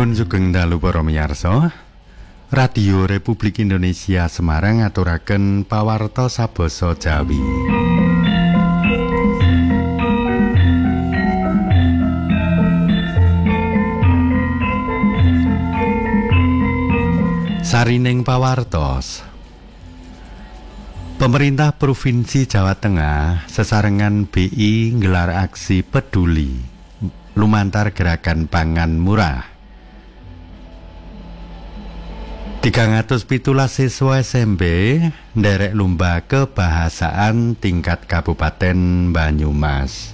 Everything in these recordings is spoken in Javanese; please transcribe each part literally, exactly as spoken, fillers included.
Nuwun sugeng dalu para miyarsa. Radio Republik Indonesia Semarang ngaturaken pawarta sabasa Jawi. Sarining pawartos. Pemerintah Provinsi Jawa Tengah sesarengan B I nggelar aksi peduli lumantar gerakan pangan murah. tiga ratus pitulas siswa S M P nderek lomba kebahasaan tingkat Kabupaten Banyumas.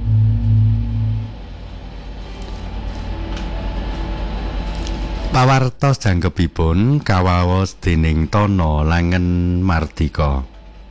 Pawartos jangkepipun kawaos dening Tono Langen Mardika.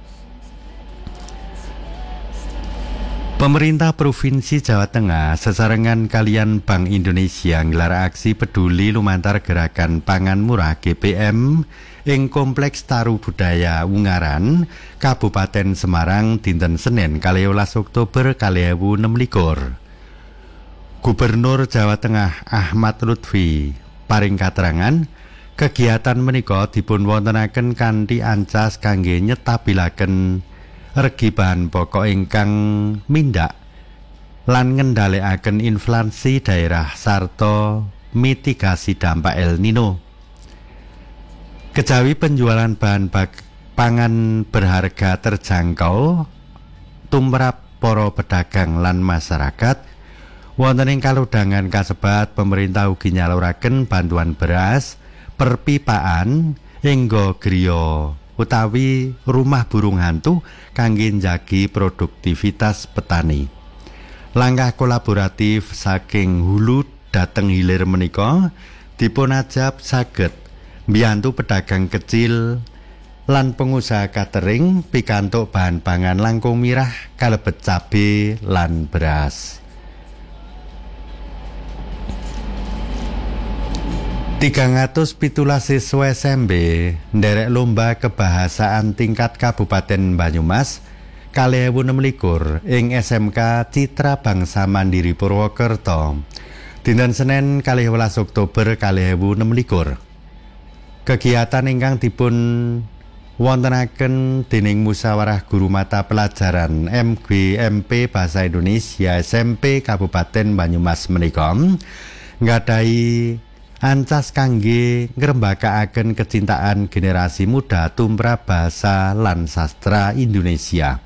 Pemerintah Provinsi Jawa Tengah sesarengan kalian Bank Indonesia nggelar aksi peduli lumantar gerakan pangan murah G P M ing Kompleks Taru Budaya Ungaran, Kabupaten Semarang dinten Senin kalih welas Oktober kalih ewu enem likur. Gubernur Jawa Tengah Ahmad Lutfi paring katerangan kegiatan menika dipun wontenaken kanthi ancas kangge nyetabilaken regi bahan pokok ingkang mindak lan ngendhalekaken inflasi daerah sarta mitigasi dampak El Nino. Kejawi penjualan bahan pangan berharga terjangkau tumrap para pedagang lan masyarakat, wonten ing kalodhangan kasebat pemerintah ugi nyaluraken bantuan beras, perpipaan, enggo griya utawi rumah burung hantu kangge njagi produktivitas petani. Langkah kolaboratif saking hulu dhateng hilir menika dipun ajab saged mbiyantu pedagang kecil lan pengusaha catering pikantuk bahan pangan langkung mirah kalebet cabe lan beras. tiga ratus pitulas siswa S M P nderek lomba kebahasaan tingkat Kabupaten Banyumas kalih ewu enem likur ing S M K Citra Bangsa Mandiri Purwokerto dinten Senin kalih welas Oktober kalih ewu enem likur. Kegiatan ingkang dipun wontenaken dening musyawarah guru mata pelajaran M G M P Bahasa Indonesia S M P Kabupaten Banyumas menika nggadahi ancas kangge ngrembakakaken kecintaan generasi muda tumrap bahasa lan sastra Indonesia.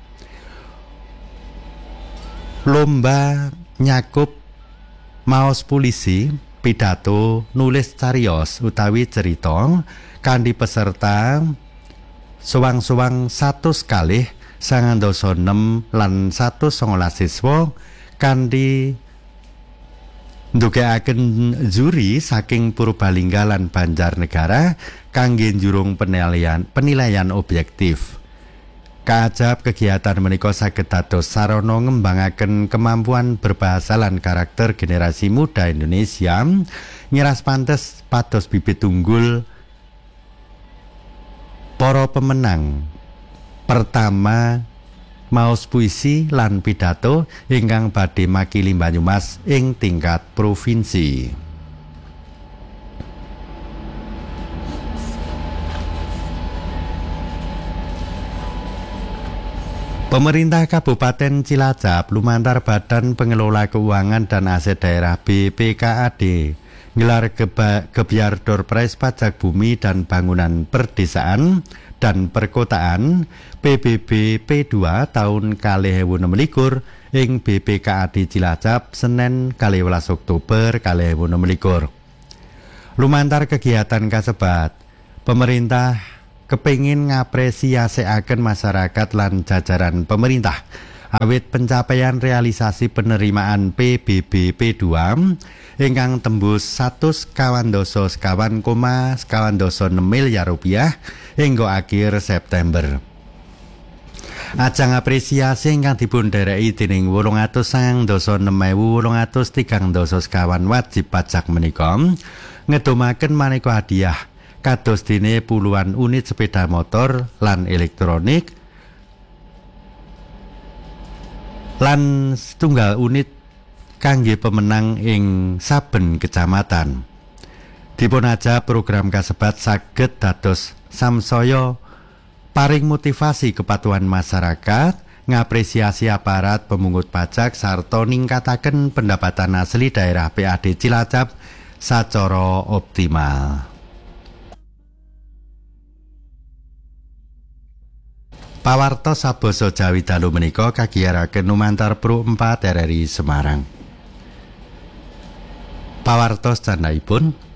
Lomba nyakup maos pulisi, pidato, nulis cariyos utawi cerita kanthi peserta suwang-suwang satus kalih sangang dasa enem lan satus songolas siswa kanthi ndugekaken juri saking Purbalingga lan Banjarnegara kangge njurung penilaian penilaian objektif. Kaajab kegiatan menika saged dados sarana ngembangaken kemampuan berbahasa lan karakter generasi muda Indonesia ngiras pantes pados bibit unggul para pemenang pertama maos puisi lan pidato ingkang badhe makili Banyumas ing tingkat provinsi. Pemerintah Kabupaten Cilacap lumantar Badan Pengelola Keuangan dan Aset Daerah B P K A D gelar gebyar door prize pajak bumi dan bangunan perdesaan dan perkotaan P B B P dua tahun kalih ewu enem likur ing B P K A D Cilacap Senin kalih welas Oktober kalih ewu enem likur. Lumantar kegiatan kasebat, pemerintah kepengin ngapresiasikaken masyarakat lan jajaran pemerintah awit pencapaian realisasi penerimaan P B B P dua ingkang tembus satus sekawan dasa sekawan koma sekawan dasa enem miliar rupiah hingga akhir September. Ajang apresiasi ingkang dipun dhereki dening wolung atus sangang dasa enem ewu wolung atus tigang dasa sekawan wajib pajak menika ngedomaken maneka hadiah kados dene puluhan unit sepeda motor lan elektronik lan setunggal unit kangge pemenang ing saben kecamatan. Dipunajab program kasebat saged dados samsaya paring motivasi kepatuhan masyarakat, ngapresiasi aparat pemungut pajak sarta ningkataken pendapatan asli daerah P A D Cilacap sacara optimal. Pawartos sabasa Jawi dalu menika kagiyaraken lumantar Pro empat R R I Semarang. Pawartos candhaipun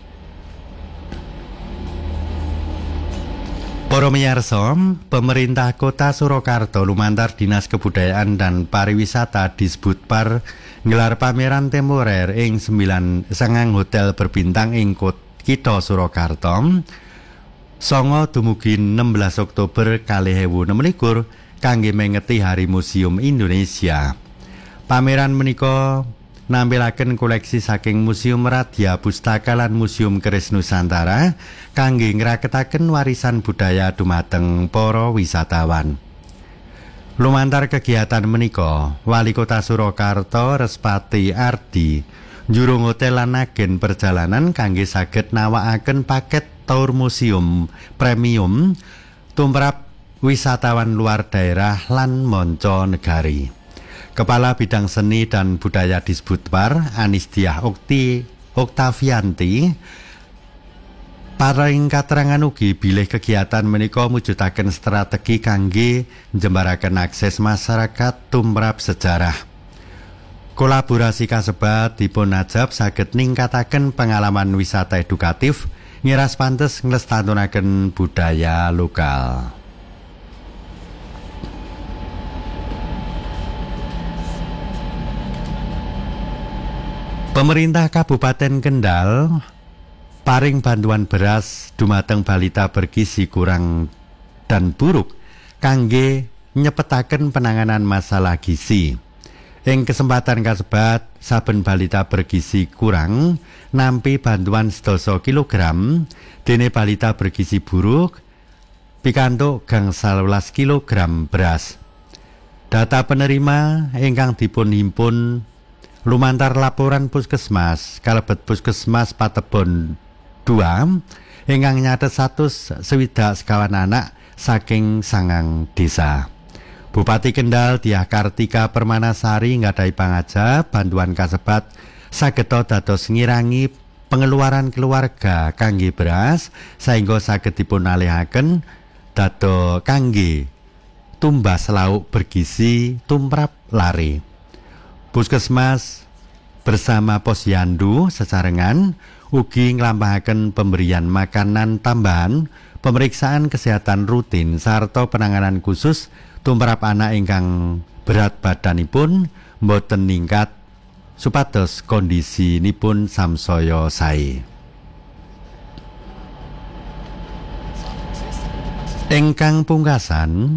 para miyarsa, pemerintah Kota Surakarta lumantar Dinas Kebudayaan dan Pariwisata Disbudpar nggelar pameran temporer ing sembilan sangang hotel berbintang ing Kitha Surakarta songo dumugi enam belas Oktober kalih ewu enem likur kangge mengeti Hari Museum Indonesia. Pameran menika nampilaken koleksi saking Museum Radya Pustaka lan Museum Keris Nusantara kangge ngraketaken warisan budaya dumateng para wisatawan. Lumantar kegiatan menika, Wali Kota Surakarta Respati Ardi njurung hotel lan agen perjalanan kangge saged nawakaken paket tour museum premium tumrap wisatawan luar daerah lan manca negari. Kepala Bidang Seni dan Budaya Disbudpar Anistiah Okti Oktavianti paring katerangan ugi bilih kegiatan menika mujudaken strategi kangge njembaraken akses masyarakat tumrap sejarah. Kolaborasi kasebat dipun ajab saged ningkataken pengalaman wisata edukatif ngiras pantes nglestarenaken budaya lokal. Pemerintah Kabupaten Kendal paring bantuan beras dumateng balita bergizi kurang dan buruk kangge nyepetaken penanganan masalah gizi. Ing kesempatan kasebat saben balita bergizi kurang nampi bantuan sedasa kilogram, dene balita bergizi buruk pikantuk gangsal welas kilogram beras. Data penerima ingkang dipun himpun lumantar laporan puskesmas kalebet puskesmas Patebon dua ingkang nyatet satus swidak sekawan anak saking sangang desa. Bupati Kendal Diah Kartika Permanasari nggadahi pangajab bantuan kasebat sageta dados ngirangi pengeluaran keluarga kangge beras saengga saged dipun alihaken dado kangge tumbas lauk bergizi tumrap lare. Puskesmas bersama Posyandu sesarengan ugi nglampahaken pemberian makanan tambahan, pemeriksaan kesehatan rutin sarta penanganan khusus tumrap anak ingkang berat badanipun boten ningkat supados kondisinipun samsaya sae. Ingkang pungkasan,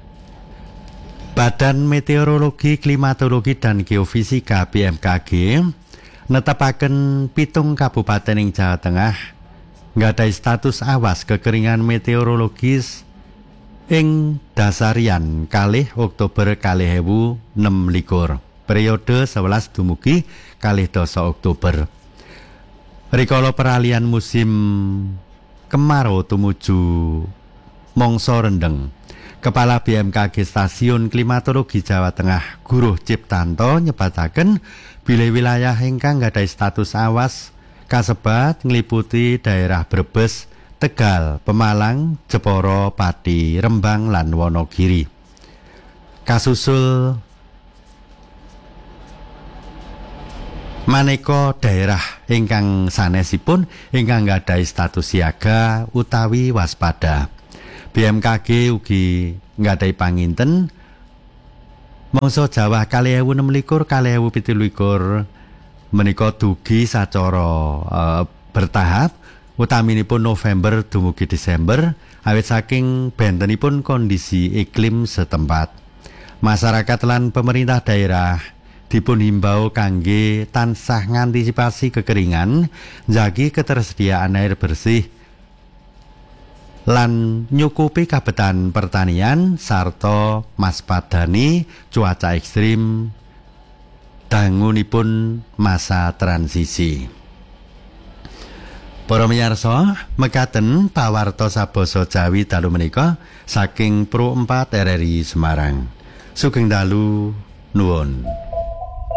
Badan Meteorologi, Klimatologi dan Geofisika B M K G netepaken pitung kabupaten ing Jawa Tengah nggadahi status awas kekeringan meteorologis ing dasarian kalih Oktober kalih ewu enem likur periode sewelas dumugi kalih dasa Oktober. Rikala peralihan musim kemarau tumuju mangsa rendeng, Kepala B M K G Stasiun Klimatologi Jawa Tengah Guruh Ciptanto nyebataken bilih wilayah ingkang nggadahi status awas kasebat ngliputi daerah Brebes, Tegal, Pemalang, Jepara, Pati, Rembang lan Wonogiri. Kasusul maneka daerah ingkang sanesipun ingkang nggadahi status siaga utawi waspada. B M K G ugi nggadahi panginten mangsa Jawa kalih ewu enem likur kalih ewu pitu likur menika dugi sacara uh, bertahap utaminipun November dumugi Desember awit saking bentenipun kondisi iklim setempat. Masyarakat lan pemerintah daerah dipun himbau kangge tansah ngantisipasi kekeringan, njagi ketersediaan air bersih lan nyukupi kabetan pertanian sarta maspadani cuaca ekstrim dangunipun masa transisi. Para miyarsa, mekaten pawartos basa Jawi dalu menika saking Pro empat R R I Semarang. Sugeng dalu nuwun.